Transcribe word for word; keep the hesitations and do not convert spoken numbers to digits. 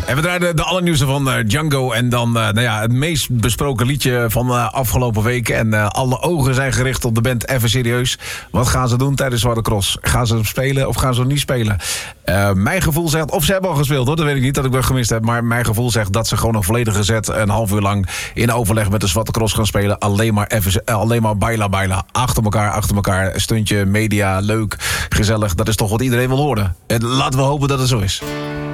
En we draaien de, de allernieuwste van uh, Django. En dan uh, nou ja, het meest besproken liedje van uh, afgelopen week. En uh, alle ogen zijn gericht op de band Even Serieus. Wat gaan ze doen tijdens Zwarte Cross? Gaan ze spelen of gaan ze niet spelen? Uh, mijn gevoel zegt, of ze hebben al gespeeld hoor. Dat weet ik niet, dat ik dat gemist heb. Maar mijn gevoel zegt dat ze gewoon een volledige set een half uur lang in overleg met de Zwarte Cross gaan spelen. Alleen maar, even, alleen maar baila baila. Achter elkaar, achter elkaar. Stuntje, media, leuk, gezellig. Dat is toch wat iedereen wil horen. En laten we hopen dat het zo is.